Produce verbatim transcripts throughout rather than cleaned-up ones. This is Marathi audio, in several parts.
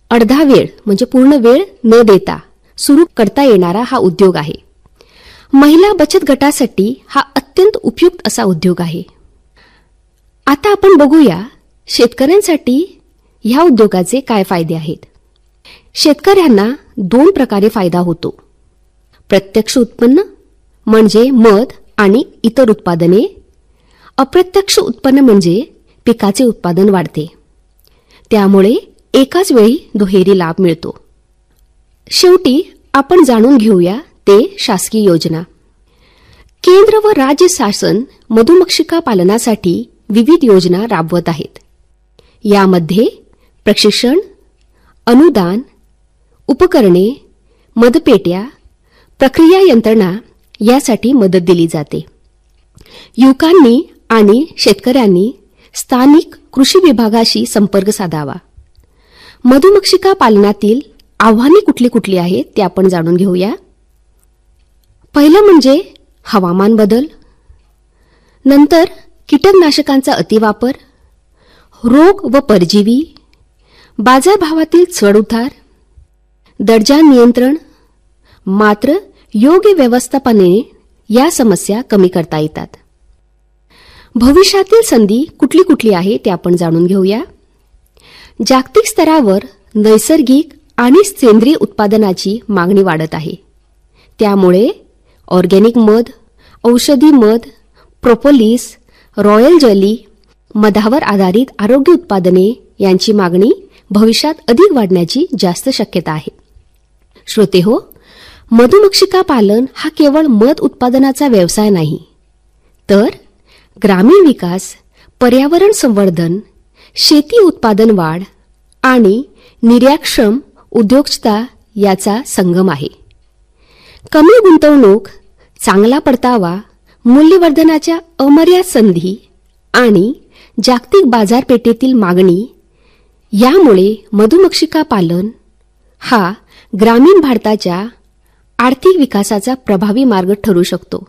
अर्धा वेळ म्हणजे पूर्ण वेळ न देता सुरू करता येणारा हा उद्योग आहे. महिला बचत गटासाठी हा अत्यंत उपयुक्त असा उद्योग आहे. आता आपण बघूया शेतकऱ्यांसाठी ह्या उद्योगाचे काय फायदे आहेत. शेतकऱ्यांना दोन प्रकारे फायदा होतो. प्रत्यक्ष उत्पन्न म्हणजे मध आणि इतर उत्पादने. अप्रत्यक्ष उत्पन्न म्हणजे पिकाचे उत्पादन वाढते. त्यामुळे एकाच वेळी दुहेरी लाभ मिळतो. शेवटी आपण जाणून घेऊया ते शासकीय योजना. केंद्र व राज्य शासन मधुमक्षिका पालनासाठी विविध योजना राबवत आहेत. यामध्ये प्रशिक्षण, अनुदान, उपकरणे, मधपेट्या, प्रक्रिया यंत्रणा यासाठी मदत दिली जाते. युवकांनी आणि शेतकऱ्यांनी स्थानिक कृषी विभागाशी संपर्क साधावा. मधुमक्षिका पालनातील आव्हाने कुठली कुठली आहेत ते आपण जाणून घेऊया. पहिलं म्हणजे हवामान बदल, नंतर कीटकनाशकांचा अतिवापर, रोग व परजीवी, बाजारभावातील चढउतार, दर्जा नियंत्रण. मात्र योग्य व्यवस्थापनाने या समस्या कमी करता येतात. भविष्यातील संधी कुठली कुठली आहे ते आपण जाणून घेऊया. जागतिक स्तरावर नैसर्गिक आणि सेंद्रिय उत्पादनाची मागणी वाढत आहे. त्यामुळे ऑर्गॅनिक मध, औषधी मध, प्रोपोलिस, रॉयल जेली, मधावर आधारित आरोग्य उत्पादने यांची मागणी भविष्यात अधिक वाढण्याची जास्त शक्यता आहे. श्रोतेहो, मधुमक्षिका पालन हा केवळ मध उत्पादनाचा व्यवसाय नाही, तर ग्रामीण विकास, पर्यावरण संवर्धन, शेती उत्पादन वाढ आणि निर्यातक्षम उद्योजकता याचा संगम आहे. कमी गुंतवणूक, चांगला परतावा, मूल्यवर्धनाच्या अमर्याद संधी आणि जागतिक बाजारपेठेतील मागणी यामुळे मधुमक्षिका पालन हा ग्रामीण भारताच्या आर्थिक विकासाचा प्रभावी मार्ग ठरू शकतो.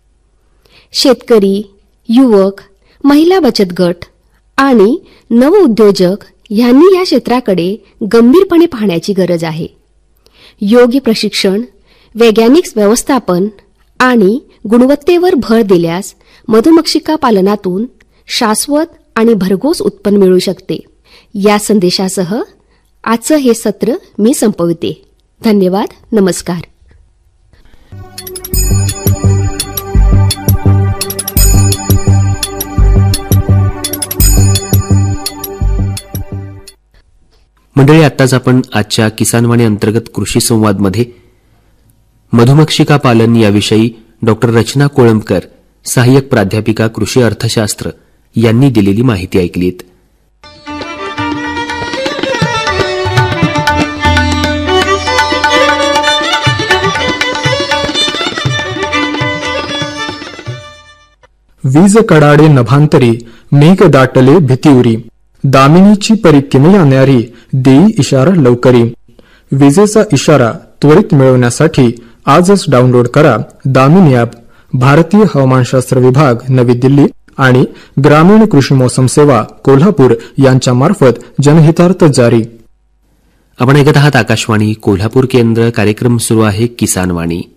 शेतकरी, युवक, महिला बचत गट आणि नवउद्योजक यांनी या क्षेत्राकडे गंभीरपणे पाहण्याची गरज आहे. योग्य प्रशिक्षण, वैज्ञानिक व्यवस्थापन आणि गुणवत्तेवर भर दिल्यास मधुमक्षिका पालनातून शाश्वत आणि भरघोस उत्पन्न मिळू शकते. या संदेशासह आजचं हे सत्र मी संपविते. धन्यवाद. नमस्कार. मंडळी, आत्ताच आपण आजच्या किसानवाणी अंतर्गत कृषी संवादमध्ये मधुमक्षिका पालन याविषयी डॉक्टर रचना कोळंबकर, सहाय्यक प्राध्यापिका कृषी अर्थशास्त्र यांनी दिलेली माहिती ऐकलीत. वीज कडाडे नभांतरी, मेघ दाटले भीतीउरी, दामिनीची परी किमी आणणारी, देई इशारा लवकरी. विजेचा इशारा त्वरित मिळवण्यासाठी आजच डाउनलोड करा दामिनी ॲप. भारतीय हवामानशास्त्र विभाग, नवी दिल्ली आणि ग्रामीण कृषी मौसम सेवा, कोल्हापूर यांच्या मार्फत जनहितार्थ जारी. आपण ऐकत आहात आकाशवाणी कोल्हापूर केंद्र. कार्यक्रम सुरू आहे किसानवाणी.